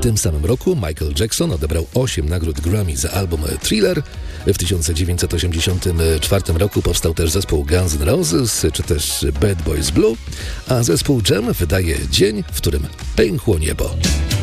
tym samym roku Michael Jackson odebrał 8 nagród Grammy za album Thriller. W 1984 roku powstał też zespół Guns N' Roses, czy też Bad Boys Blue, a zespół Jam wydaje Dzień, w którym pękło niebo.